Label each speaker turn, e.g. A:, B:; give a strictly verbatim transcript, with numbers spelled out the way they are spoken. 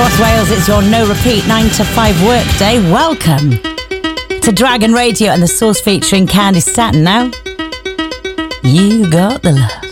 A: North Wales, it's your no repeat nine to five workday. Welcome to Dragon Radio and the Source featuring Candy Staton now. You got the love.